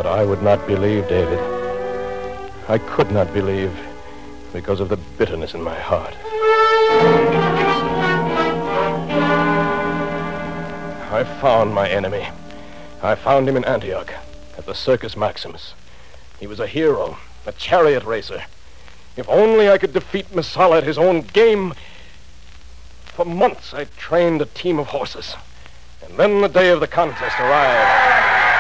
But I would not believe, David. I could not believe because of the bitterness in my heart. I found my enemy. I found him in Antioch, at the Circus Maximus. He was a hero, a chariot racer. If only I could defeat Messala at his own game. For months I trained a team of horses. And then the day of the contest arrived.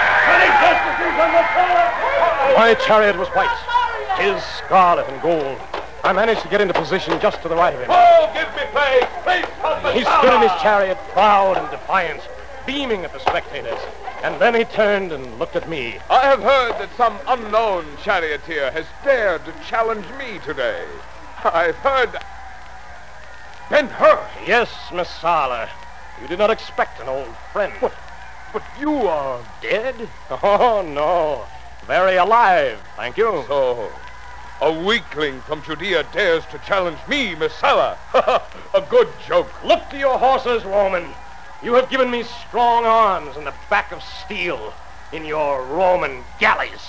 My chariot was white, his scarlet and gold. I managed to get into position just to the right of him. Oh, give me place! Please, He stood in his chariot, proud and defiant, beaming at the spectators. And then he turned and looked at me. I have heard that some unknown charioteer has dared to challenge me today. I've heard... Ben-Hur! Yes, Messala. You did not expect an old friend. But you are... Dead? Oh, no. Very alive, thank you. So, a weakling from Judea dares to challenge me, Messala. A good joke. Look to your horses, Roman. You have given me strong arms and a back of steel in your Roman galleys.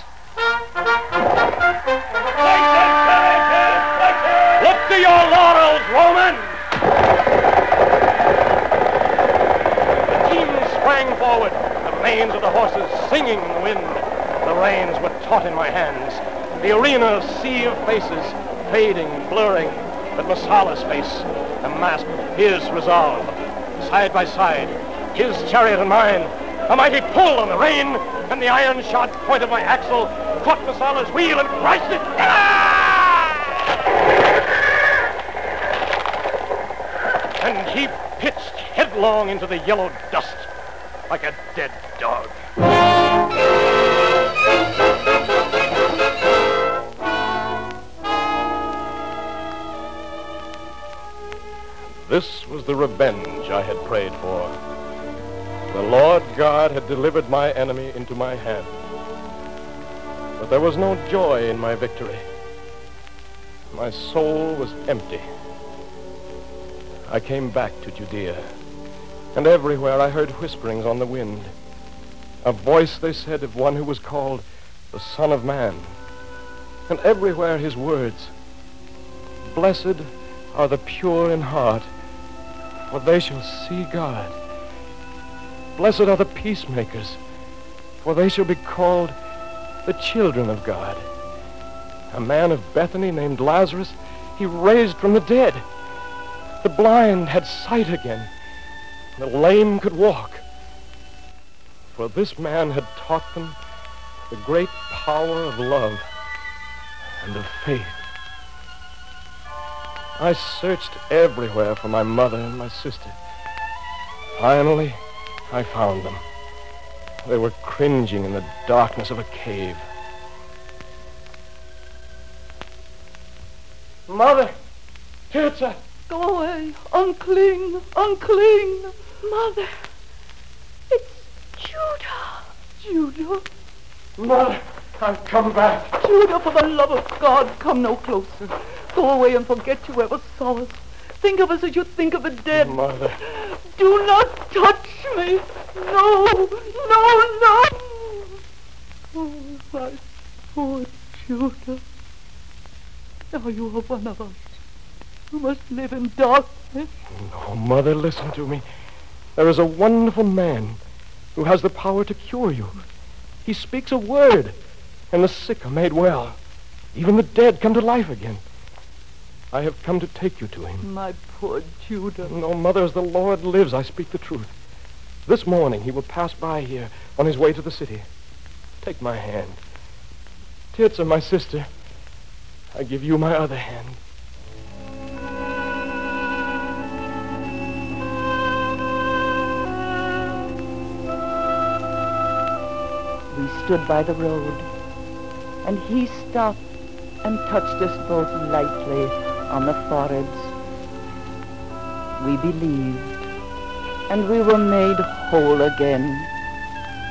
Look to your laurels, Roman! The team sprang forward, the manes of the horses singing in the wind. The reins were taut in my hands. The arena a sea of faces, fading and blurring, but Messala's face, a mask of fierce resolve. Side by side, his chariot and mine, a mighty pull on the rein, and the iron-shod point of my axle caught Messala's wheel and crushed it. And he pitched headlong into the yellow dust like a dead dog. This was the revenge I had prayed for. The Lord God had delivered my enemy into my hand. But there was no joy in my victory. My soul was empty. I came back to Judea, and everywhere I heard whisperings on the wind. A voice, they said, of one who was called the Son of Man. And everywhere his words, "Blessed are the pure in heart, for they shall see God. Blessed are the peacemakers, for they shall be called the children of God." A man of Bethany named Lazarus, he raised from the dead. The blind had sight again. The lame could walk. For this man had taught them the great power of love and of faith. I searched everywhere for my mother and my sister. Finally, I found them. They were cringing in the darkness of a cave. Mother! Tirza! Go away! Unclean! Unclean! Mother! It's Judah! Judah! Mother! I've come back. Judah, for the love of God, come no closer. Go away and forget you ever saw us. Think of us as you think of the dead. Mother. Do not touch me. No, no, no. Oh, my poor Judah. Now you are one of us. You must live in darkness. No, Mother, listen to me. There is a wonderful man who has the power to cure you. He speaks a word, and the sick are made well. Even the dead come to life again. I have come to take you to him. My poor Judah. No, Mother, as the Lord lives, I speak the truth. This morning he will pass by here on his way to the city. Take my hand. Tirza, my sister, I give you my other hand. We stood by the road, and he stopped and touched us both lightly on the foreheads. We believed, and we were made whole again.